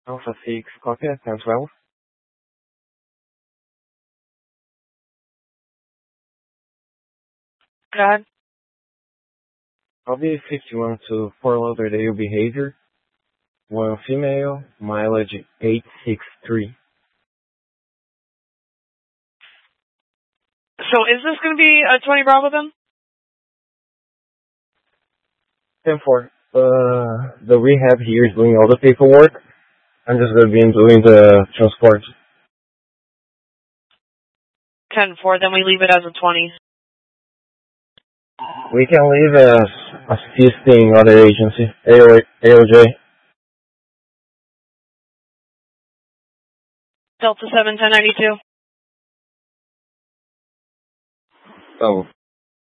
Alpha 6, copy, 1012. God. Copy 51 to Fort Lauderdale behavior. 1 female, mileage 863. So is this going to be a 20 Bravo then? 10-4. The rehab here is doing all the paperwork. I'm just going to be doing the transport. 10-4, then we leave it as a 20. We can leave as assisting other agency, AOJ. Delta 7, 1092. Oh.